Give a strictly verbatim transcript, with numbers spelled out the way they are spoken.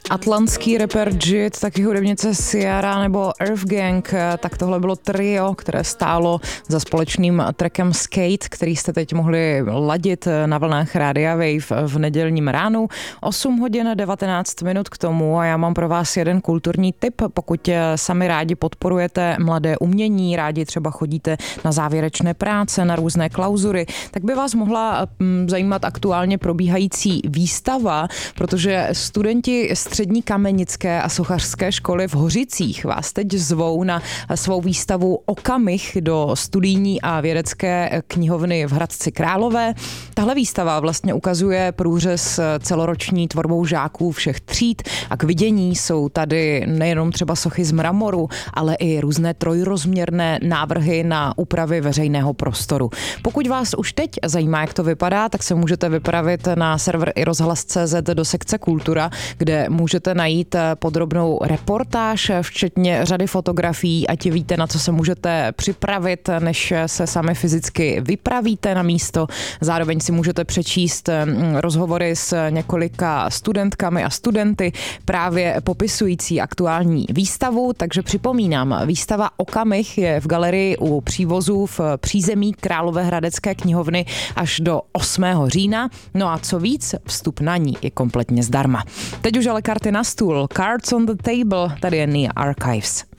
Atlantský rapper Jit, taky hudebnice Ciara nebo Earth Gang, tak tohle bylo trio, které stálo za společným trackem Skate, který jste teď mohli ladit na vlnách Rádia Wave v nedělním ránu. osm hodin devatenáct minut k tomu a já mám pro vás jeden kulturní tip. Pokud sami rádi podporujete mladé umění, rádi třeba chodíte na závěrečné práce, na různé klauzury, tak by vás mohla zajímat aktuálně probíhající výstava, protože studenti Střední kamenické a sochařské školy v Hořicích vás teď zvou na svou výstavu Okamih do studijní a vědecké knihovny v Hradci Králové. Tahle výstava vlastně ukazuje průřez celoroční tvorbou žáků všech tříd a k vidění jsou tady nejenom třeba sochy z mramoru, ale i různé trojrozměrné návrhy na úpravy veřejného prostoru. Pokud vás už teď zajímá, jak to vypadá, tak se můžete vypravit na server i rozhlas tečka cé zet do sekce Kultura, kde můžete najít podrobnou reportáž, včetně řady fotografií, ať víte, na co se můžete připravit, než se sami fyzicky vypravíte na místo. Zároveň si můžete přečíst rozhovory s několika studentkami a studenty právě popisující aktuální výstavu, takže připomínám, výstava Okamih je v galerii u Přívozů v přízemí Královéhradecké knihovny až do osmého října. No a co víc, vstup na ní je kompletně zdarma. Teď už ale karty na stůl. Cards on the table, tady je Nia Archives.